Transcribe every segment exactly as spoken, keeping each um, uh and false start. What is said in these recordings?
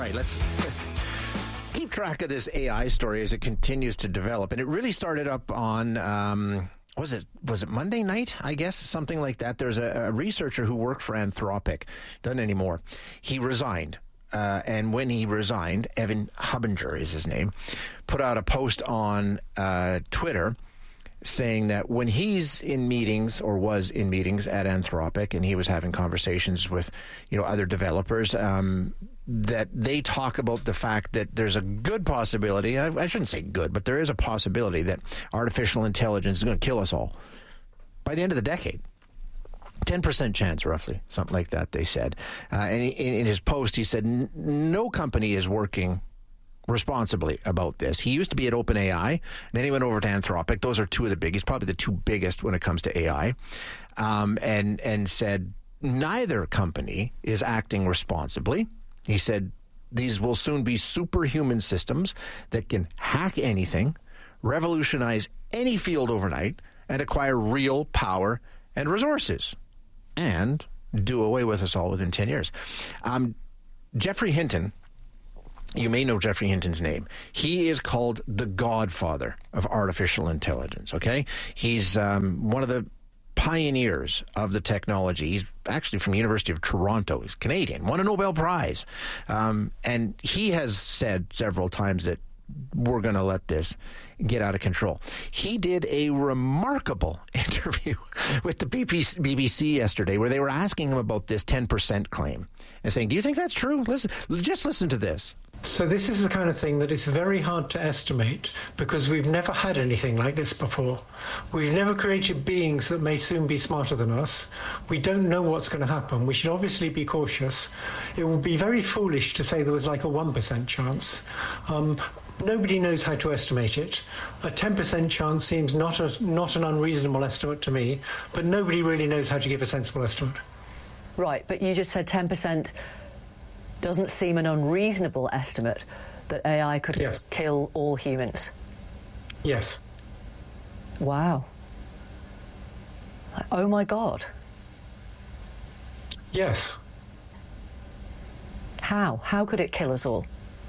right, let's keep track of this A I story as it continues to develop. And it really started up on, um, was it was it Monday night, I guess, something like that. There's a, a researcher who worked for Anthropic, doesn't anymore. He resigned. Uh, and when he resigned, Evan Hubinger is his name, put out a post on uh, Twitter saying that when he's in meetings or was in meetings at Anthropic and he was having conversations with, you know, other developers, um, that they talk about the fact that there's a good possibility, I, I shouldn't say good, but there is a possibility that artificial intelligence is going to kill us all by the end of the decade. ten percent chance, roughly, something like that, they said. Uh, and in, in his post, he said, no company is working responsibly about this. He used to be at OpenAI, then he went over to Anthropic. Those are two of the biggest, probably the two biggest when it comes to A I, um, and and said neither company is acting responsibly. He said these will soon be superhuman systems that can hack anything, revolutionize any field overnight, and acquire real power and resources, and do away with us all within ten years. Um, Geoffrey Hinton, you may know Geoffrey Hinton's name. He is called the godfather of artificial intelligence, okay? He's um, one of the pioneers of the technology. He's actually from the University of Toronto. He's Canadian, won a Nobel Prize. Um, and he has said several times that we're going to let this get out of control. He did a remarkable interview with the B B C yesterday where they were asking him about this ten percent claim and saying, do you think that's true? Listen, just listen to this. So this is the kind of thing that is very hard to estimate because we've never had anything like this before. We've never created beings that may soon be smarter than us. We don't know what's going to happen. We should obviously be cautious. It would be very foolish to say there was like a one percent chance. Um, Nobody knows how to estimate it. A ten percent chance seems not a, not an unreasonable estimate to me, but nobody really knows how to give a sensible estimate. Right, but you just said ten percent doesn't seem an unreasonable estimate that A I could yes. kill all humans. Yes. Wow. Oh, my God. Yes. How? How could it kill us all?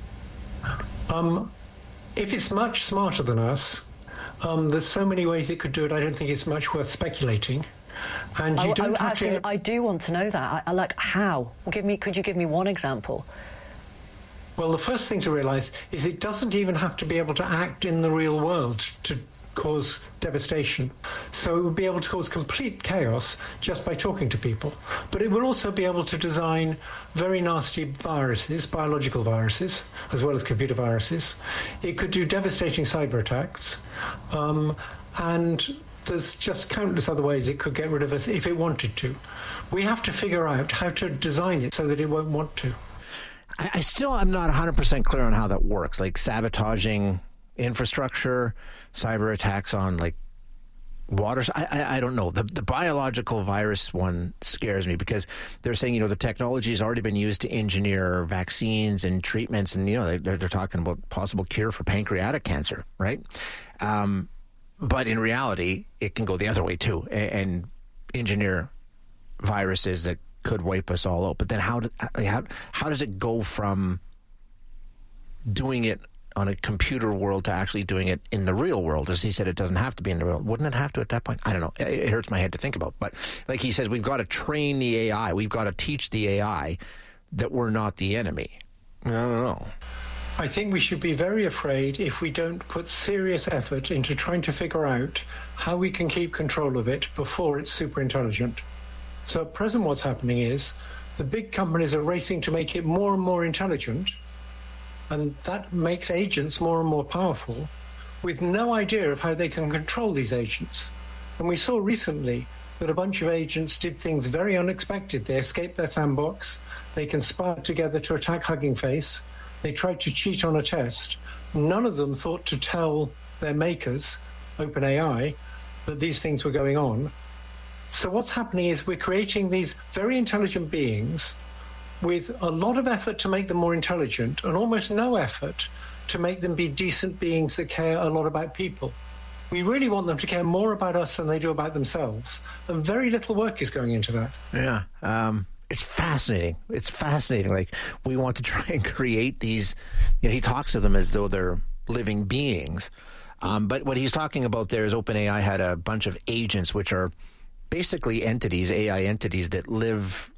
Um, if it's much smarter than us, um, there's so many ways it could do it, I don't think it's much worth speculating. And you I, don't I, have actually, to... I do want to know that. I, I like, how? Give me, could you give me one example? Well, the first thing to realise is it doesn't even have to be able to act in the real world to cause devastation. So it would be able to cause complete chaos just by talking to people. But it would also be able to design very nasty viruses, biological viruses, as well as computer viruses. It could do devastating cyber attacks. Um, and there's just countless other ways it could get rid of us if it wanted to. We have to figure out how to design it so that it won't want to. I, I still am not one hundred percent clear on how that works, like sabotaging infrastructure, cyber attacks on like waters. I, I, I don't know. The, the biological virus one scares me because they're saying, you know, the technology has already been used to engineer vaccines and treatments. And, you know, they're, they're talking about possible cure for pancreatic cancer, right? Um, but in reality, it can go the other way too and, and engineer viruses that could wipe us all out. But then how, do, how, how does it go from doing it on a computer world to actually doing it in the real world? As he said, it doesn't have to be in the real world. Wouldn't it have to at that point? I don't know. It, it hurts my head to think about. But like he says, we've got to train the A I. We've got to teach the A I that we're not the enemy. I don't know. I think we should be very afraid if we don't put serious effort into trying to figure out how we can keep control of it before it's super intelligent. So at present what's happening is the big companies are racing to make it more and more intelligent, and that makes agents more and more powerful with no idea of how they can control these agents. And we saw recently that a bunch of agents did things very unexpected. They escaped their sandbox. They conspired together to attack Hugging Face. They tried to cheat on a test. None of them thought to tell their makers, OpenAI, that these things were going on. So what's happening is we're creating these very intelligent beings with a lot of effort to make them more intelligent and almost no effort to make them be decent beings that care a lot about people. We really want them to care more about us than they do about themselves, and very little work is going into that. Yeah. Um, It's fascinating. It's fascinating. Like, we want to try and create these, you know, he talks to them as though they're living beings. Um, but what he's talking about there is OpenAI had a bunch of agents, which are basically entities, A I entities that live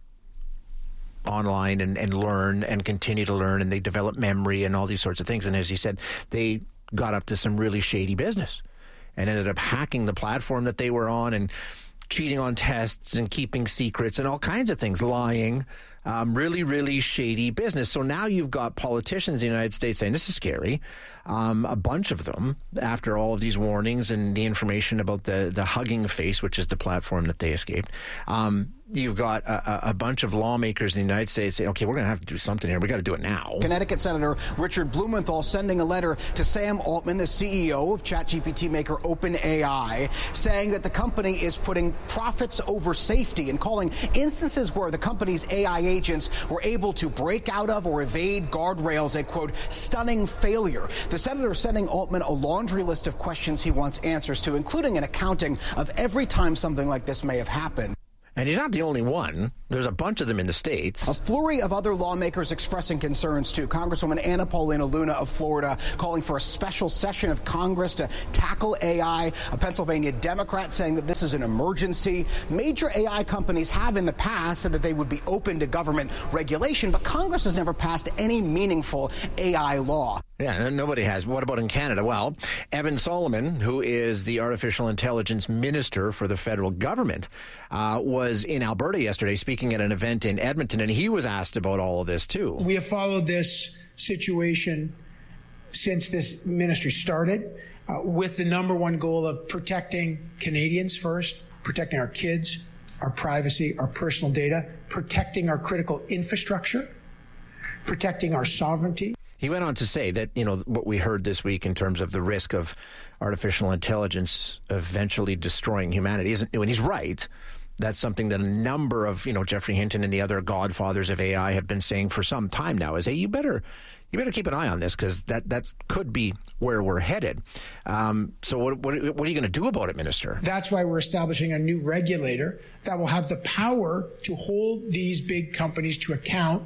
online and, and learn and continue to learn, and they develop memory and all these sorts of things. And as he said, they got up to some really shady business and ended up hacking the platform that they were on and cheating on tests and keeping secrets and all kinds of things, lying, um, really, really shady business. So now you've got politicians in the United States saying, this is scary. Um, a bunch of them, after all of these warnings and the information about the, the Hugging Face, which is the platform that they escaped, um, you've got a, a bunch of lawmakers in the United States saying, okay, we're going to have to do something here. We got to do it now. Connecticut Senator Richard Blumenthal sending a letter to Sam Altman, the C E O of ChatGPT maker OpenAI, saying that the company is putting profits over safety and calling instances where the company's A I agents were able to break out of or evade guardrails a, quote, stunning failure. The senator sending Altman a laundry list of questions he wants answers to, including an accounting of every time something like this may have happened. And he's not the only one. There's a bunch of them in the States. A flurry of other lawmakers expressing concerns, too. Congresswoman Anna Paulina Luna of Florida calling for a special session of Congress to tackle A I. A Pennsylvania Democrat saying that this is an emergency. Major A I companies have in the past said that they would be open to government regulation, but Congress has never passed any meaningful A I law. Yeah, nobody has. What about in Canada? Well, Evan Solomon, who is the artificial intelligence minister for the federal government, uh, was in Alberta yesterday speaking at an event in Edmonton, and he was asked about all of this, too. We have followed this situation since this ministry started uh, with the number one goal of protecting Canadians first, protecting our kids, our privacy, our personal data, protecting our critical infrastructure, protecting our sovereignty. He went on to say that, you know, what we heard this week in terms of the risk of artificial intelligence eventually destroying humanity isn't new. And he's right. That's something that a number of, you know, Geoffrey Hinton and the other godfathers of A I have been saying for some time now is, hey, you better you better keep an eye on this because that, that could be where we're headed. Um, so what, what, what are you going to do about it, Minister? That's why we're establishing a new regulator that will have the power to hold these big companies to account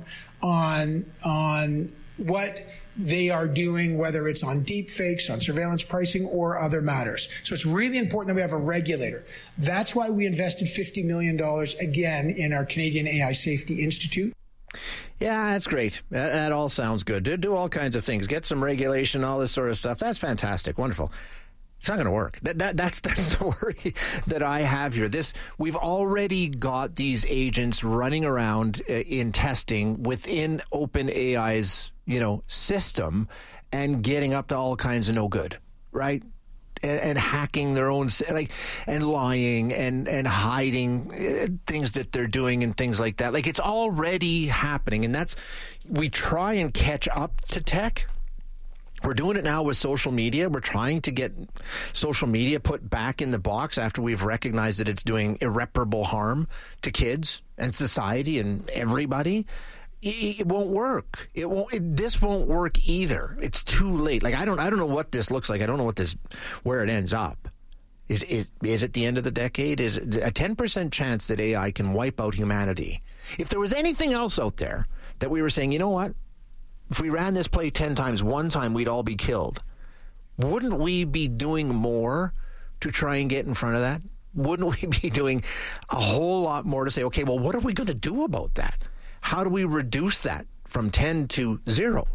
on on what they are doing, whether it's on deep fakes, on surveillance pricing, or other matters. So it's really important that we have a regulator. That's why we invested fifty million dollars again in our Canadian A I Safety Institute. Yeah, that's great. That, that all sounds good. Do, do all kinds of things. Get some regulation, all this sort of stuff. That's fantastic. Wonderful. It's not going to work. That, that, that's, that's the worry that I have here. This, we've already got these agents running around uh, in testing within OpenAI's, you know, system and getting up to all kinds of no good, right? And, and hacking their own, like, and lying and, and hiding uh, things that they're doing and things like that. Like, it's already happening. And that's, we try and catch up to tech. We're doing it now with social media. We're trying to get social media put back in the box after we've recognized that it's doing irreparable harm to kids and society and everybody. It, it won't work. It won't. It, this won't work either. It's too late. Like I don't. I don't know what this looks like. I don't know what this, where it ends up. Is is is it the end of the decade? Is it a ten percent chance that A I can wipe out humanity? If there was anything else out there that we were saying, you know what? If we ran this play ten times, one time we'd all be killed. Wouldn't we be doing more to try and get in front of that? Wouldn't we be doing a whole lot more to say, okay, well, what are we going to do about that? How do we reduce that from ten to zero?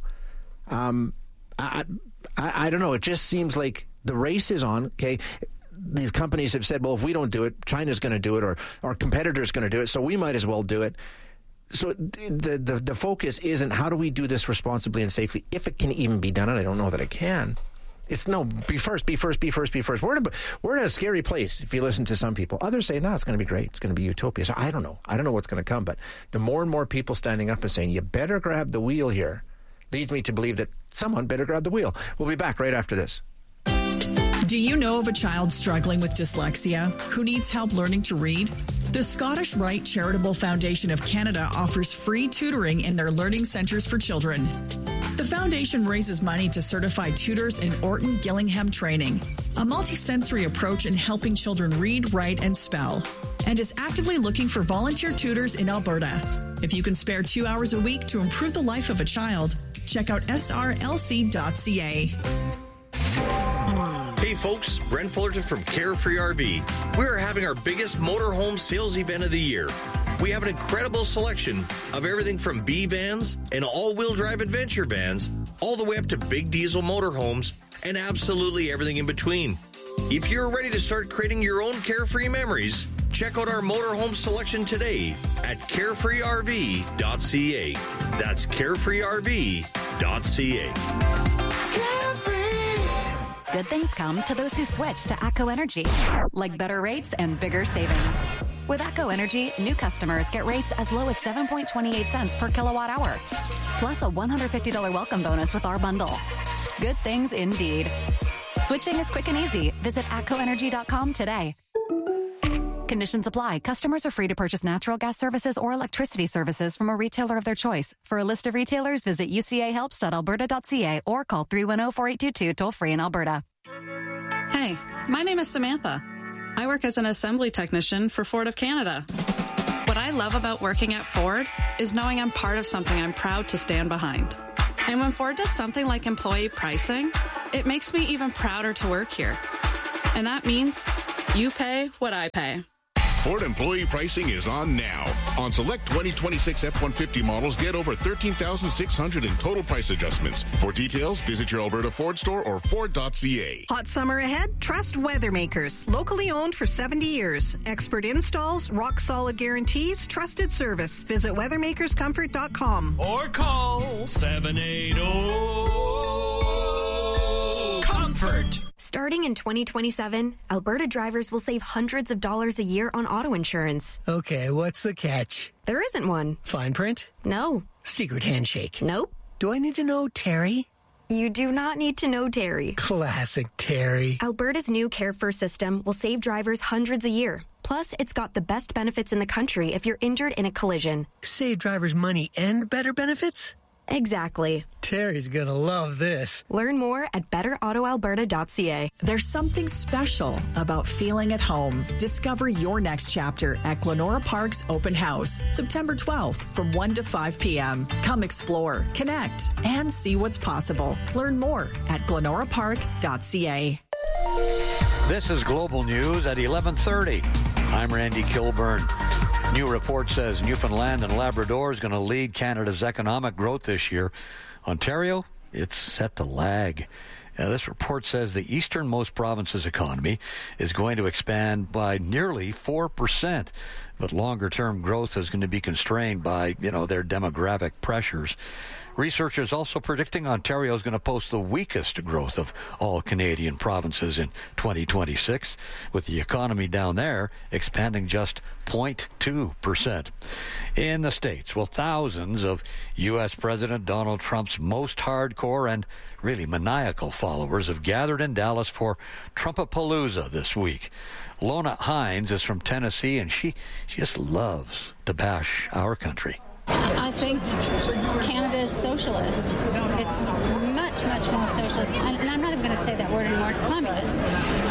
Um, I, I, I don't know. It just seems like the race is on, okay? These companies have said, well, if we don't do it, China's going to do it or our competitor's going to do it, so we might as well do it. So the, the the focus isn't how do we do this responsibly and safely, if it can even be done, and I don't know that it can. It's no, be first, be first, be first, be first. We're in a, we're in a scary place if you listen to some people. Others say, no, it's going to be great. It's going to be utopia. So I don't know. I don't know what's going to come. But the more and more people standing up and saying, you better grab the wheel here, leads me to believe that someone better grab the wheel. We'll be back right after this. Do you know of a child struggling with dyslexia who needs help learning to read? The Scottish Rite Charitable Foundation of Canada offers free tutoring in their learning centres for children. The foundation raises money to certify tutors in Orton Gillingham training, a multisensory approach in helping children read, write, and spell. and is actively looking for volunteer tutors in Alberta. If you can spare two hours a week to improve the life of a child, check out S R L C dot C A. Hey folks, Brent Fullerton from Carefree R V. We are having our biggest motorhome sales event of the year. We have an incredible selection of everything from B vans and all-wheel drive adventure vans, all the way up to big diesel motorhomes, and absolutely everything in between. If you're ready to start creating your own carefree memories, check out our motorhome selection today at carefree R V dot C A. That's carefree R V dot C A. Good things come to those who switch to ATCO Energy, like better rates and bigger savings. With ATCO Energy, new customers get rates as low as seven point two eight cents per kilowatt hour, plus a one hundred fifty dollars welcome bonus with our bundle. Good things indeed. Switching is quick and easy. Visit atco energy dot com today. Conditions apply. Customers are free to purchase natural gas services or electricity services from a retailer of their choice. For a list of retailers, visit u c a helps dot alberta dot c a or call three one zero, four eight two two toll free in Alberta. Hey, my name is Samantha. I work as an assembly technician for Ford of Canada. What I love about working at Ford is knowing I'm part of something I'm proud to stand behind. And when Ford does something like employee pricing, it makes me even prouder to work here. And that means you pay what I pay. Ford employee pricing is on now. On select twenty twenty-six F one fifty models, get over thirteen thousand six hundred in total price adjustments. For details, visit your Alberta Ford store or Ford dot C A. Hot summer ahead? Trust Weathermakers. Locally owned for seventy years. Expert installs, rock-solid guarantees, trusted service. Visit weathermakers comfort dot com. Or call seven eight zero comfort. Starting in twenty twenty-seven, Alberta drivers will save hundreds of dollars a year on auto insurance. Okay, what's the catch? There isn't one. Fine print? No. Secret handshake? Nope. Do I need to know Terry? You do not need to know Terry. Classic Terry. Alberta's new Care First system will save drivers hundreds a year. Plus, it's got the best benefits in the country if you're injured in a collision. Save drivers money and better benefits? Exactly. Terry's gonna love this. Learn more at better auto alberta dot c a. There's something special about feeling at home. Discover your next chapter at Glenora Park's Open House, September twelfth from one to five p.m. Come explore, connect, and see what's possible. Learn more at glenora park dot c a. This is Global News at eleven thirty. I'm Randy Kilburn. New report says Newfoundland and Labrador is going to lead Canada's economic growth this year. Ontario, it's set to lag. Now, this report says the easternmost province's economy is going to expand by nearly four percent, but longer-term growth is going to be constrained by, you know, their demographic pressures. Researchers also predicting Ontario is going to post the weakest growth of all Canadian provinces in twenty twenty-six, with the economy down there expanding just zero point two percent. In the States, well, thousands of U S President Donald Trump's most hardcore and really maniacal followers have gathered in Dallas for Trumpapalooza this week. Lona Hines is from Tennessee, and she, she just loves to bash our country. I think Canada is socialist. It's much, much more socialist. And I'm not even going to say that word anymore. It's communist.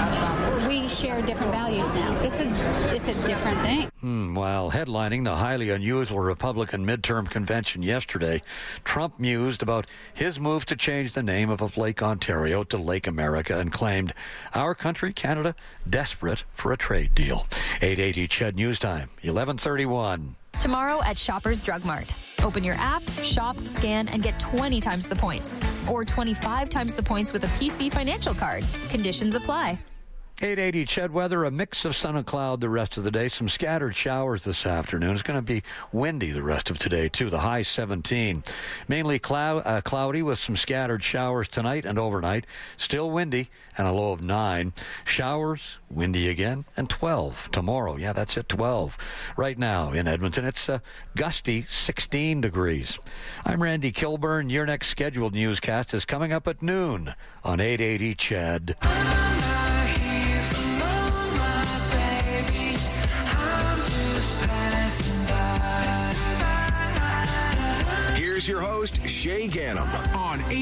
We share different values now. It's a, it's a different thing. Hmm, while headlining the highly unusual Republican midterm convention yesterday, Trump mused about his move to change the name of Lake Ontario to Lake America and claimed, our country, Canada, desperate for a trade deal. eight eighty C H E D News Time, eleven thirty-one. Tomorrow at Shoppers Drug Mart. Open your app, shop, scan, and get twenty times the points. Or twenty-five times the points with a P C financial card. Conditions apply. eight eighty C H E D weather, a mix of sun and cloud the rest of the day. Some scattered showers this afternoon. It's going to be windy the rest of today, too. The high seventeen. Mainly cloud, uh, cloudy with some scattered showers tonight and overnight. Still windy and a low of nine. Showers, windy again, and twelve tomorrow. Yeah, that's it, twelve. Right now in Edmonton, it's uh, gusty sixteen degrees. I'm Randy Kilburn. Your next scheduled newscast is coming up at noon on eight eighty C H E D. Here's your host, Shay Ganem, on